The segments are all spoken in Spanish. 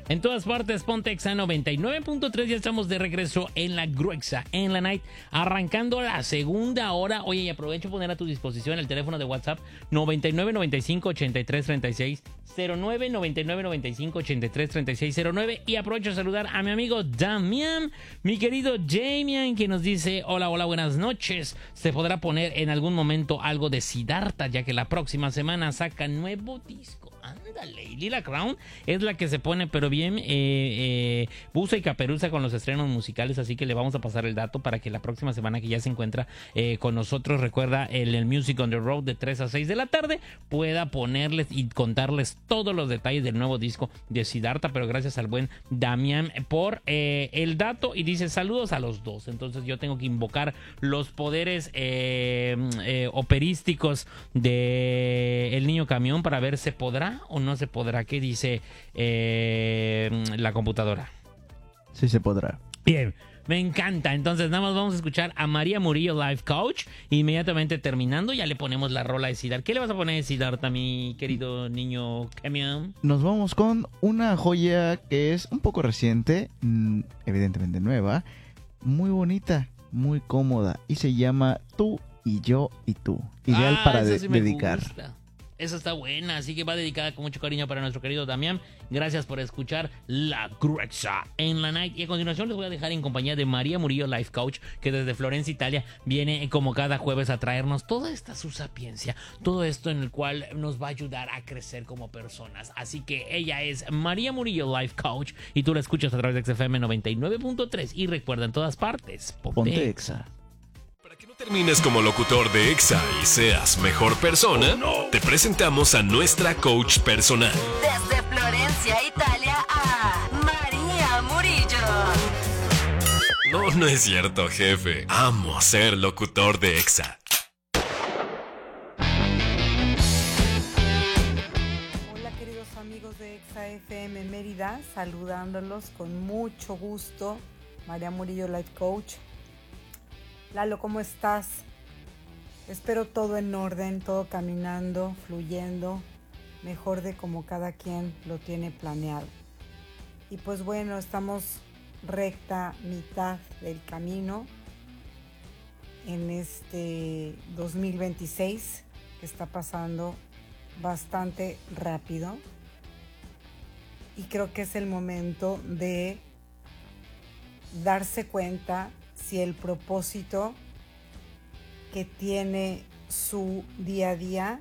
En todas partes, ponte Exa 99.3. Ya estamos de regreso en la Gruexa, en la Night, arrancando la segunda hora. Oye, y aprovecho poner a tu disposición el teléfono de WhatsApp 99 95 83 36 09, 99 95 83 36 09. Y aprovecho a saludar a mi amigo Damián, mi querido Jamian, que nos dice: hola, buenas noches. ¿Se podrá poner en algún momento algo de Siddhartha, ya que la próxima semana saca nuevo disco? Ándale, y Lila Crown es la que se pone, pero bien buza y caperuza con los estrenos musicales, así que le vamos a pasar el dato para que la próxima semana que ya se encuentra con nosotros, recuerda, el Music on the Road de 3 a 6 de la tarde, pueda ponerles y contarles todos los detalles del nuevo disco de Siddhartha. Pero gracias al buen Damián por el dato, y dice: saludos a los dos. Entonces yo tengo que invocar los poderes operísticos de El Niño Camión para ver se podrá o no se podrá. ¿Qué dice la computadora? Sí se podrá. Bien, me encanta. Entonces nada más vamos a escuchar a María Murillo, Life Coach. Inmediatamente terminando ya le ponemos la rola de Siddhartha. ¿Qué le vas a poner de Siddhartha, mi querido niño camión? Nos vamos con una joya que es un poco reciente, evidentemente nueva, muy bonita, muy cómoda, y se llama Tú y Yo y Tú. Ideal para sí me dedicar. gusta. Esa está buena, así que va dedicada con mucho cariño para nuestro querido Damián. Gracias por escuchar La Gruexa en la Night. Y a continuación les voy a dejar en compañía de María Murillo, Life Coach, que desde Florencia, Italia, viene como cada jueves a traernos toda esta su sapiencia, todo esto en el cual nos va a ayudar a crecer como personas. Así que ella es María Murillo, Life Coach, y tú la escuchas a través de XFM 99.3. Y recuerda, en todas partes, Ponte Exa. Que no termines como locutor de Exa y seas mejor persona, te presentamos a nuestra coach personal. Desde Florencia, Italia, a María Murillo. No es cierto, jefe. Amo ser locutor de Exa. Hola, queridos amigos de Exa FM Mérida, saludándolos con mucho gusto. María Murillo, Life Coach. Lalo, ¿cómo estás? Espero todo en orden, todo caminando, fluyendo, mejor de como cada quien lo tiene planeado. Y pues bueno, estamos recta mitad del camino en este 2026 que está pasando bastante rápido. Y creo que es el momento de darse cuenta si el propósito que tiene su día a día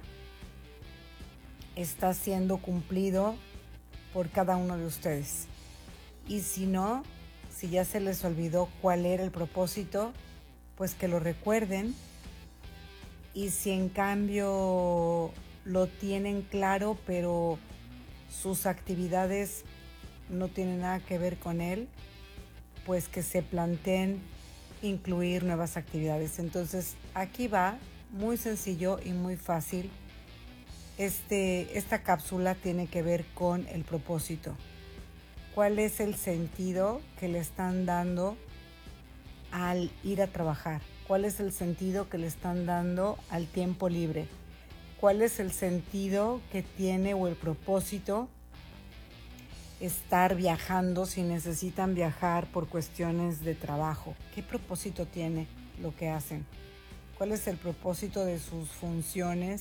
está siendo cumplido por cada uno de ustedes. Y si no, si ya se les olvidó cuál era el propósito, pues que lo recuerden. Y si en cambio lo tienen claro, pero sus actividades no tienen nada que ver con él, pues que se planteen incluir nuevas actividades. Entonces aquí va, muy sencillo y muy fácil. Esta cápsula tiene que ver con el propósito. ¿Cuál es el sentido que le están dando al ir a trabajar? ¿Cuál es el sentido que le están dando al tiempo libre? ¿Cuál es el sentido que tiene o el propósito estar viajando si necesitan viajar por cuestiones de trabajo? ¿Qué propósito tiene lo que hacen? ¿Cuál es el propósito de sus funciones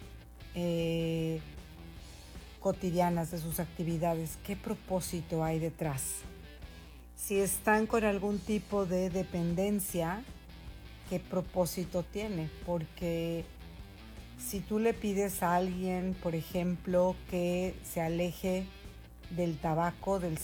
cotidianas, de sus actividades? ¿Qué propósito hay detrás? Si están con algún tipo de dependencia, ¿qué propósito tiene? Porque si tú le pides a alguien, por ejemplo, que se aleje del tabaco, del